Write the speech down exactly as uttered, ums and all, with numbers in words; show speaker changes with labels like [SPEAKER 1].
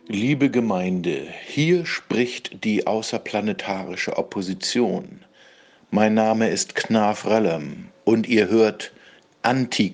[SPEAKER 1] Liebe Gemeinde, hier spricht die außerplanetarische Opposition. Mein Name ist Knaf Rallem und ihr hört Anti